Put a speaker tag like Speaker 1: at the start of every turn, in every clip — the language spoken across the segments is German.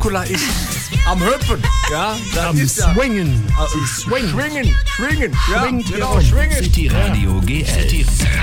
Speaker 1: Dracula ist am Hüpfen. Ja, das
Speaker 2: Am
Speaker 1: ist ja...
Speaker 2: Swingen.
Speaker 1: Schwingen. Ja,
Speaker 2: Schwingt
Speaker 1: genau,
Speaker 2: rum.
Speaker 1: schwingen.
Speaker 3: City Radio GL.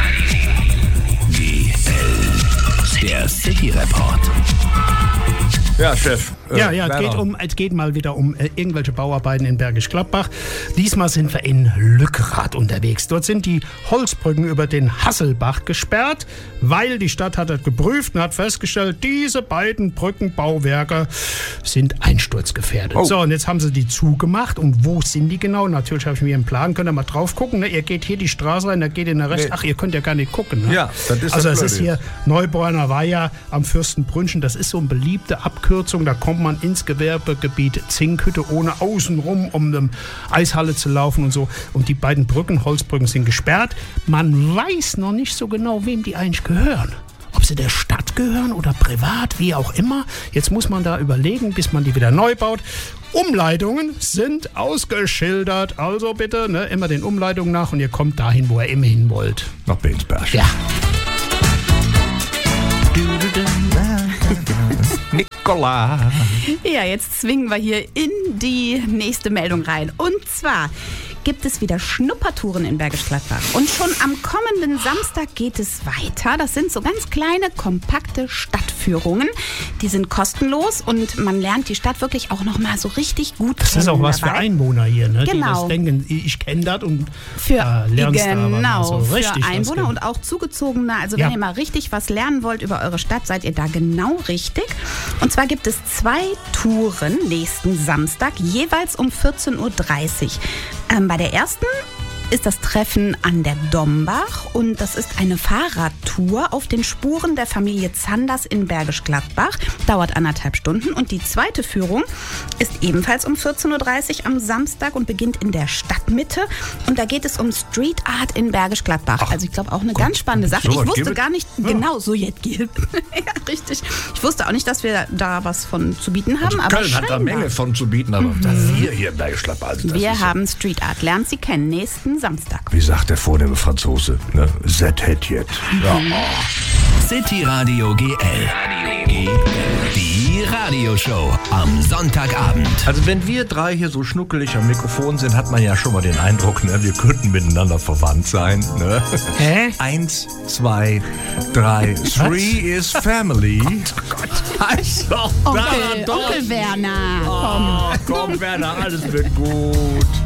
Speaker 3: Der City Report.
Speaker 1: Ja, Chef.
Speaker 2: Ja, es
Speaker 1: Werner.
Speaker 2: geht mal wieder um irgendwelche Bauarbeiten in Bergisch Gladbach. Diesmal sind wir in Lückrath unterwegs. Dort sind die Holzbrücken über den Hasselbach gesperrt, weil die Stadt hat das geprüft und hat festgestellt, diese beiden Brückenbauwerke sind einsturzgefährdet.
Speaker 1: Oh.
Speaker 2: So, und jetzt haben sie die zugemacht. Und wo sind die genau? Natürlich habe ich mir einen Plan, könnt ihr mal drauf gucken. Ne? Ihr geht hier die Straße rein, da geht ihr nach rechts.
Speaker 1: Nee.
Speaker 2: Ach, ihr könnt ja gar nicht gucken. Ne?
Speaker 1: Ja, das ist
Speaker 2: also
Speaker 1: das
Speaker 2: es ist
Speaker 1: Blöde.
Speaker 2: hier Neubauerner Weiher am Fürstenbrünnchen. Das ist so eine beliebte Abkürzung. Da kommt man ins Gewerbegebiet Zinkhütte, ohne außenrum um eine Eishalle zu laufen und so. Und die beiden Brücken, Holzbrücken, sind gesperrt. Man weiß noch nicht so genau, wem die eigentlich gehören. Ob sie der Stadt gehören oder privat, wie auch immer. Jetzt muss man da überlegen, bis man die wieder neu baut. Umleitungen sind ausgeschildert. Also bitte immer den Umleitungen nach und ihr kommt dahin, wo ihr immer hin wollt.
Speaker 1: Nach Bensberg.
Speaker 2: Ja.
Speaker 1: Nicola.
Speaker 4: Ja, jetzt zwingen wir hier in die nächste Meldung rein. Und zwar gibt es wieder Schnuppertouren in Bergisch Gladbach. Und schon am kommenden Samstag geht es weiter. Das sind so ganz kleine, kompakte Stadtführungen. Die sind kostenlos und man lernt die Stadt wirklich auch noch mal so richtig gut kennen.
Speaker 2: Das ist auch was für
Speaker 4: dabei.
Speaker 2: Einwohner hier, ne? Die
Speaker 4: Genau.
Speaker 2: das denken, ich kenne das und
Speaker 4: Für,
Speaker 2: lernst da aber mal so
Speaker 4: für
Speaker 2: richtig was
Speaker 4: Einwohner
Speaker 2: kennen.
Speaker 4: und auch Zugezogene. Also
Speaker 2: Ja.
Speaker 4: wenn ihr mal richtig was lernen wollt über eure Stadt, seid ihr da genau richtig. Und zwar gibt es 2 Touren nächsten Samstag, jeweils um 14:30 Uhr. Bei der ersten ist das Treffen an der Dombach und das ist eine Fahrradtour auf den Spuren der Familie Zanders in Bergisch Gladbach. Dauert 1,5 Stunden und die zweite Führung ist ebenfalls um 14:30 Uhr am Samstag und beginnt in der Stadtmitte und da geht es um Street Art in Bergisch Gladbach. Also ich glaube auch eine ganz spannende Sache.
Speaker 1: so
Speaker 4: Ich
Speaker 1: was
Speaker 4: wusste
Speaker 1: gibt?
Speaker 4: gar nicht, genau, so jetzt gibt. Ja, richtig. Ich wusste auch nicht, dass wir da was von zu bieten haben, aber
Speaker 1: Köln hat da
Speaker 4: scheinbar.
Speaker 1: Menge von zu bieten, aber das wir hier in Bergisch Gladbach. Also das
Speaker 4: Wir
Speaker 1: ist
Speaker 4: haben Street Art. Lernt sie kennen nächsten Samstag.
Speaker 1: wie sagt der vornehme Franzose, ne? Z-Head jetzt. Ja,
Speaker 3: City Radio GL. Die Radioshow am Sonntagabend.
Speaker 1: Also wenn wir 3 hier so schnuckelig am Mikrofon sind, hat man ja schon mal den Eindruck, ne, wir könnten miteinander verwandt sein. Ne?
Speaker 2: Hä?
Speaker 1: 1, 2, 3. 3 is family. Oh Gott. Also,
Speaker 4: Onkel Werner, komm.
Speaker 1: Komm, Werner, alles wird gut.